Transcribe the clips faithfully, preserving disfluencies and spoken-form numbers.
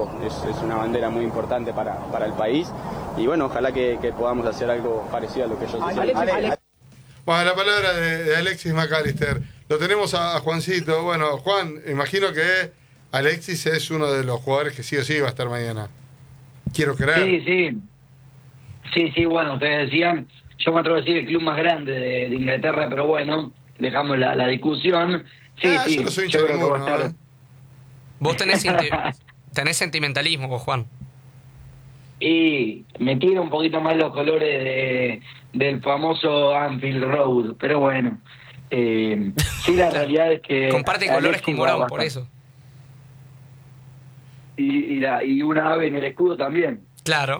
digo, es, es una bandera muy importante para, para el país. Y bueno, ojalá que, que podamos hacer algo parecido a lo que ellos hicieron. Alex, Alex. Bueno, la palabra de, de Alexis McAllister. Lo tenemos a, a Juancito. Bueno, Juan, imagino que Alexis es uno de los jugadores que sí o sí va a estar mañana. Quiero creer. Sí, sí. Sí, sí, bueno, ustedes decían, yo me atrevo a decir el club más grande de, de Inglaterra, pero bueno, dejamos la, la discusión. Sí, ah, sí, yo no soy yo creo que va a ninguno, estar... ¿eh? Vos tenés, senti- tenés sentimentalismo, vos, Juan. Y me tira un poquito más los colores de, del famoso Anfield Road, pero bueno. Eh, sí, la realidad es que... Comparte colores con Morón, por bastante. eso. Y, y, la, y una ave en el escudo también. Claro.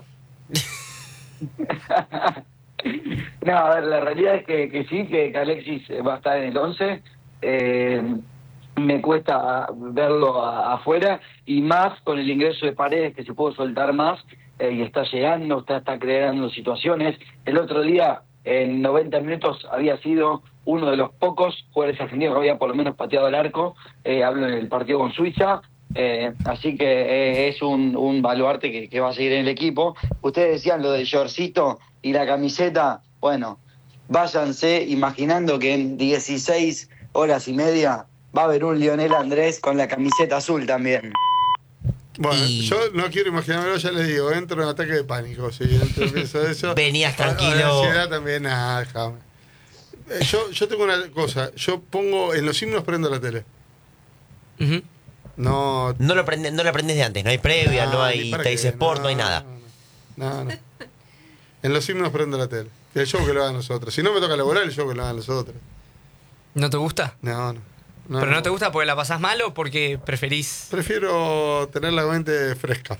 No, a ver, la realidad es que, que sí, que, que Alexis va a estar en el once. Eh, me cuesta verlo a, afuera, y más con el ingreso de Paredes, que se puede soltar más, eh, y está llegando, está, está creando situaciones. El otro día, en noventa minutos, había sido uno de los pocos jugadores argentinos que había por lo menos pateado el arco. Eh, hablo en el partido con Suiza. Eh, así que eh, es un, un baluarte que, que va a seguir en el equipo. Ustedes decían lo del shortcito y la camiseta. Bueno, váyanse imaginando que en dieciséis horas y media va a haber un Lionel Andrés con la camiseta azul también. Bueno, Y- yo no quiero imaginármelo, ya les digo, entro en ataque de pánico. Si entro, empiezo eso. Venías Ah, tranquilo. la ansiedad también, nada, déjame. Eh, Yo, yo tengo una cosa, yo pongo, en los himnos prendo la tele. Ujú. No. No lo aprendes, no lo aprendes de antes, no hay previa, no, ni hay para Teis qué, Sport, no, hay nada. No, no. no. En los himnos prendo la tele. El show que lo hagan los otros. Si no me toca laborar, el show que lo hagan los otros. ¿No te gusta? No, no. no ¿Pero no te gusta porque la pasás mal o porque preferís? Prefiero tener la mente fresca.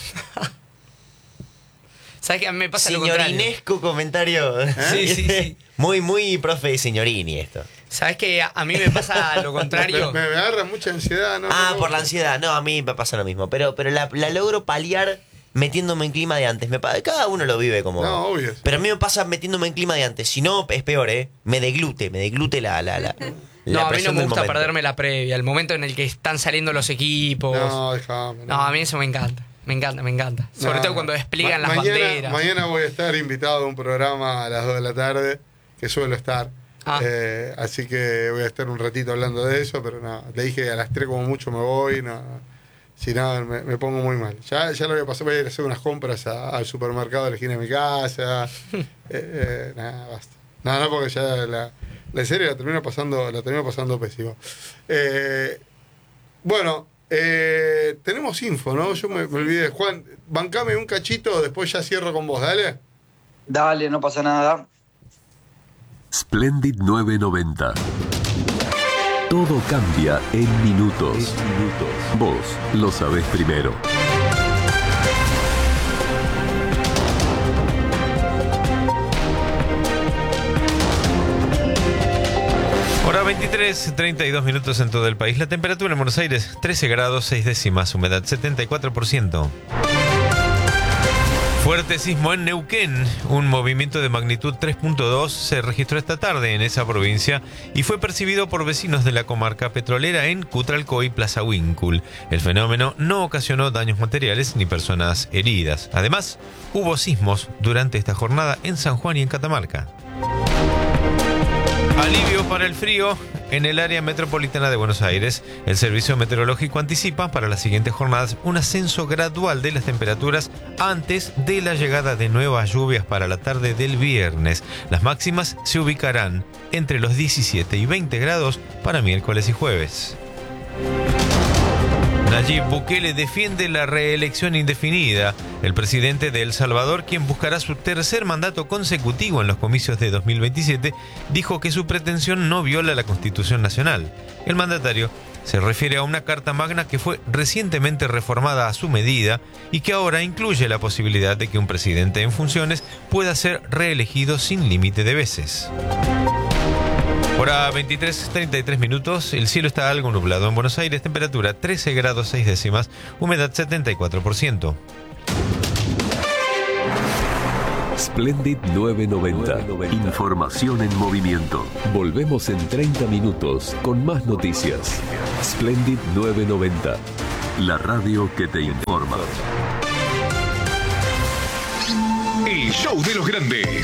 ¿Sabes qué? A mí me pasa lo contrario. Señorinesco comentario. Sí, sí, sí. Muy, muy profe de señorini esto. ¿Sabes qué? A a mí me pasa lo contrario. Me, me agarra mucha ansiedad, ¿no? Ah, no, por la no. ansiedad. No, a mí me pasa lo mismo. Pero, pero la, la logro paliar metiéndome en clima de antes. Me pa- cada uno lo vive como... No, obvio. Pero a mí me pasa metiéndome en clima de antes. Si no, es peor, ¿eh? Me deglute, me deglute la... la, la, No, la a mí no presión me del gusta momento. perderme la previa, el momento en el que están saliendo los equipos. No, déjame. No, a mí eso me encanta. Me encanta, me encanta. Sobre No. todo cuando despliegan Ma- las mañana, banderas. Mañana voy a estar invitado a un programa a las dos de la tarde, que suelo estar. Ah. Eh, así que voy a estar un ratito hablando de eso, pero no, le dije a las tres como mucho me voy, no, si no me, me pongo muy mal. Ya, ya lo voy a pasar, voy a ir a hacer unas compras a- al supermercado de la esquina de mi casa. eh, eh, nada, basta. No, no, porque ya la, la serie la termino pasando, la termino pasando pésimo. Eh, bueno, eh, tenemos info, ¿no? Yo me, me olvidé. Juan, bancame un cachito, después ya cierro con vos, dale. Dale, no pasa nada. Splendid nueve noventa. Todo cambia en minutos. Vos lo sabés primero. Hora veintitrés, treinta y dos minutos en todo el país. La temperatura en Buenos Aires, trece grados, seis décimas, humedad setenta y cuatro por ciento. Fuerte sismo en Neuquén. Un movimiento de magnitud tres punto dos se registró esta tarde en esa provincia y fue percibido por vecinos de la comarca petrolera en Cutralcó y Plaza Huíncul. El fenómeno no ocasionó daños materiales ni personas heridas. Además, hubo sismos durante esta jornada en San Juan y en Catamarca. Alivio para el frío en el área metropolitana de Buenos Aires. El Servicio Meteorológico anticipa para las siguientes jornadas un ascenso gradual de las temperaturas antes de la llegada de nuevas lluvias para la tarde del viernes. Las máximas se ubicarán entre los diecisiete y veinte grados para miércoles y jueves. Nayib Bukele defiende la reelección indefinida. El presidente de El Salvador, quien buscará su tercer mandato consecutivo en los comicios de dos mil veintisiete, dijo que su pretensión no viola la Constitución Nacional. El mandatario se refiere a una carta magna que fue recientemente reformada a su medida y que ahora incluye la posibilidad de que un presidente en funciones pueda ser reelegido sin límite de veces. Hora veintitrés, treinta y tres minutos, el cielo está algo nublado en Buenos Aires, temperatura trece grados seis décimas, humedad setenta y cuatro por ciento. Splendid nueve noventa. Información en movimiento. Volvemos en treinta minutos con más noticias. Splendid nueve noventa. la radio que te informa. El show de los grandes.